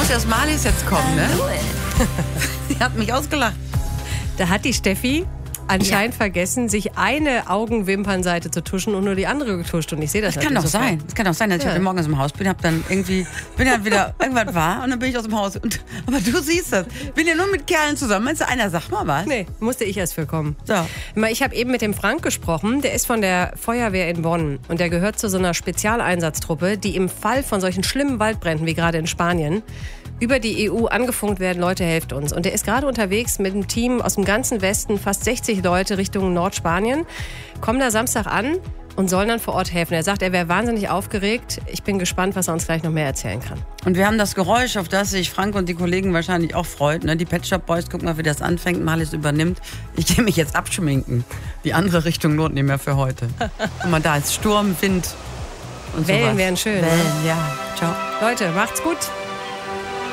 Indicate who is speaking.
Speaker 1: wusste, dass Marlies jetzt kommt, ne? Sie hat mich ausgelacht.
Speaker 2: Da hat die Steffi anscheinend vergessen, sich eine Augenwimpernseite zu tuschen und nur die andere getuscht. Und ich sehe das
Speaker 1: kann doch sein. Das kann doch sein, dass ich heute Morgen aus dem Haus bin, bin dann wieder irgendwas war und dann bin ich aus dem Haus. Aber du siehst das. Ich bin ja nur mit Kerlen zusammen. Meinst du, einer sagt mal was?
Speaker 2: Nee, musste ich erst für kommen.
Speaker 1: So.
Speaker 2: Ich habe eben mit dem Frank gesprochen. Der ist von der Feuerwehr in Bonn. Und der gehört zu so einer Spezialeinsatztruppe, die im Fall von solchen schlimmen Waldbränden wie gerade in Spanien über die EU angefunkt werden, Leute, helft uns. Und der ist gerade unterwegs mit einem Team aus dem ganzen Westen, fast 60 Leute Richtung Nordspanien, kommen da Samstag an und sollen dann vor Ort helfen. Er sagt, er wäre wahnsinnig aufgeregt. Ich bin gespannt, was er uns gleich noch mehr erzählen kann.
Speaker 1: Und wir haben das Geräusch, auf das sich Frank und die Kollegen wahrscheinlich auch freut. Ne? Die Pet Shop Boys, guck mal, wie das anfängt, Marlies übernimmt. Ich gehe mich jetzt abschminken. Die andere Richtung lohnt nicht mehr für heute. Guck mal, da ist Sturm, Wind und
Speaker 2: Wellen
Speaker 1: sowas.
Speaker 2: wären schön.
Speaker 1: Wellen, ja. Ciao.
Speaker 2: Leute, macht's gut.